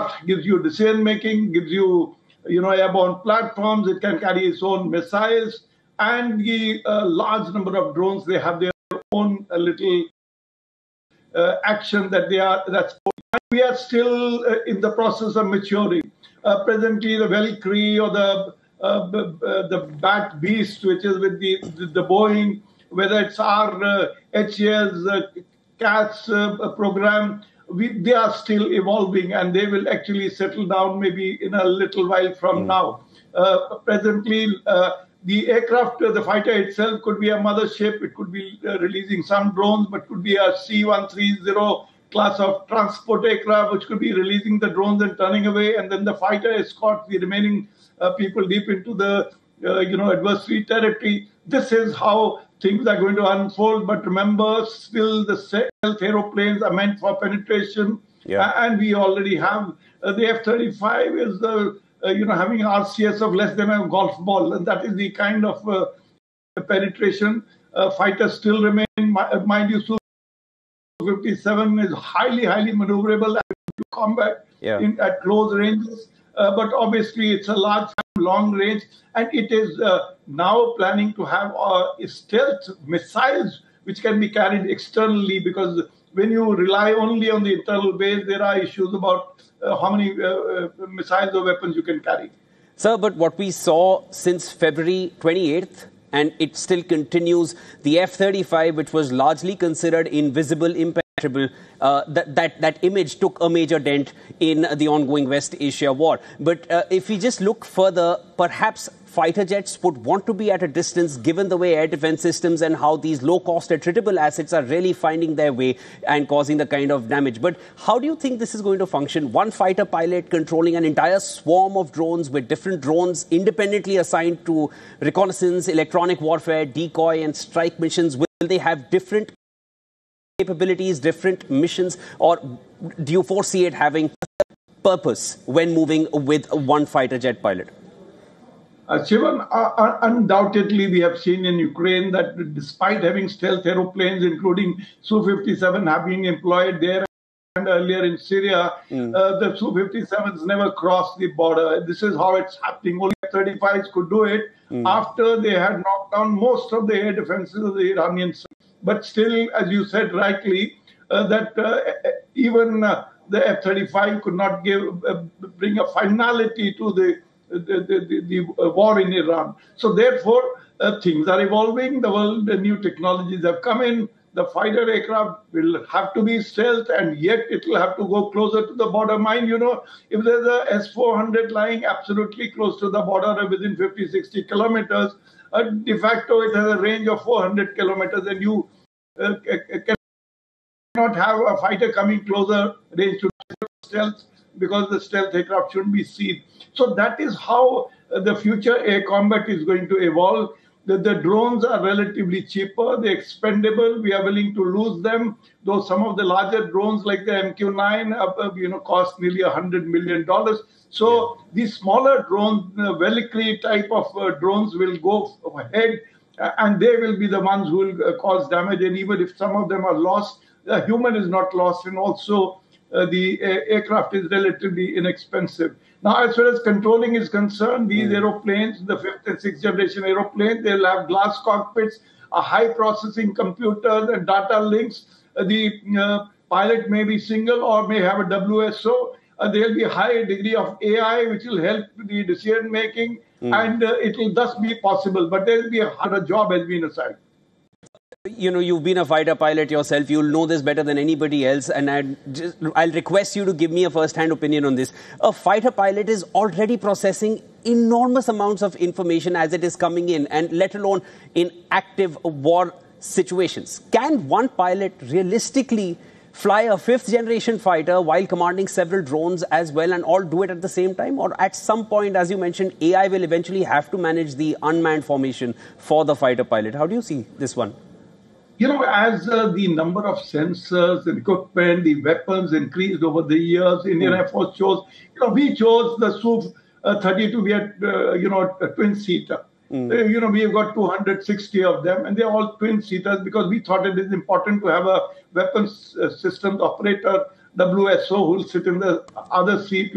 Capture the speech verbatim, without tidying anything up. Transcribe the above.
aircraft gives you decision making, gives you, you know, airborne platforms. It can carry its own missiles, and the uh, large number of drones. They have their own uh, little uh, action that they are. That's we are still uh, in the process of maturing. Uh, presently, the Valkyrie or the uh, b- b- the Bat Beast, which is with the the, the Boeing, whether it's our uh, H A L's uh, CATS uh, program, we, they are still evolving, and they will actually settle down maybe in a little while from mm. now. Uh, presently, uh, the aircraft, uh, the fighter itself could be a mothership. It could be uh, releasing some drones, but could be a C one thirty class of transport aircraft, which could be releasing the drones and turning away, and then the fighter escorts the remaining uh, people deep into the uh, you know adversary territory. This is how things are going to unfold. But remember, still the stealth aeroplanes are meant for penetration, yeah. and we already have uh, the F thirty-five is the uh, you know having an R C S of less than a golf ball, and that is the kind of uh, penetration uh, fighters still remain. Mind you, Su fifty-seven is highly, highly maneuverable to combat yeah. in, at close ranges. Uh, but obviously, it's a large, long range, and it is uh, now planning to have uh, stealth missiles which can be carried externally, because when you rely only on the internal base, there are issues about uh, how many uh, uh, missiles or weapons you can carry. Sir, but what we saw since February twenty-eighth, and it still continues, the F thirty-five, which was largely considered invisible, impenetrable, uh, that, that, that image took a major dent in the ongoing West Asia war. But uh, if we just look further, perhaps fighter jets would want to be at a distance, given the way air defense systems and how these low-cost attritable assets are really finding their way and causing the kind of damage. But how do you think this is going to function? One fighter pilot controlling an entire swarm of drones, with different drones independently assigned to reconnaissance, electronic warfare, decoy and strike missions. Will they have different capabilities, different missions, or do you foresee it having purpose when moving with one fighter jet pilot? Uh, Shivan, uh, undoubtedly, we have seen in Ukraine that despite having stealth aeroplanes, including Su fifty-seven, have been employed there and earlier in Syria, mm. uh, the Su fifty-sevens never crossed the border. This is how it's happening. Only F thirty-fives could do it mm. after they had knocked down most of the air defenses of the Iranians. But still, as you said rightly, uh, that uh, even uh, the F thirty-five could not give uh, bring a finality to the The, the, the, the war in Iran. So therefore, uh, things are evolving. The world, the new technologies have come in. The fighter aircraft will have to be stealth, and yet it will have to go closer to the border. Mind, you know, if there's a S four hundred lying absolutely close to the border within fifty, sixty kilometers, uh, de facto it has a range of four hundred kilometers, and you uh, cannot have a fighter coming closer range to stealth, because the stealth aircraft shouldn't be seen. So that is how uh, the future air combat is going to evolve. The, the drones are relatively cheaper, they're expendable, we are willing to lose them, though some of the larger drones like the M Q nine uh, you know, cost nearly one hundred million dollars. So yeah. these smaller drones, uh, Valkyrie type of uh, drones will go ahead, uh, and they will be the ones who will uh, cause damage. And even if some of them are lost, the human is not lost, and also Uh, the uh, aircraft is relatively inexpensive. Now, as far as controlling is concerned, these mm. aeroplanes, the fifth and sixth generation aeroplanes, they'll have glass cockpits, a high processing computers and data links. Uh, the uh, pilot may be single or may have a W S O. Uh, there'll be a high degree of A I, which will help the decision making, mm. and uh, it will thus be possible. But there will be a harder job has been assigned. You know, you've been a fighter pilot yourself. You'll know this better than anybody else. And I'd just, I'll request you to give me a first-hand opinion on this. A fighter pilot is already processing enormous amounts of information as it is coming in, and let alone in active war situations. Can one pilot realistically fly a fifth-generation fighter while commanding several drones as well, and all do it at the same time? Or at some point, as you mentioned, A I will eventually have to manage the unmanned formation for the fighter pilot. How do you see this one? You know, as uh, the number of sensors and equipment, the weapons increased over the years, Indian mm. Air Force chose, you know, we chose the Su thirty to be a, uh, you know, a twin-seater. Mm. Uh, you know, we've got two hundred sixty of them, and they're all twin-seaters because we thought it is important to have a weapons uh, systems operator, W S O, who will sit in the other seat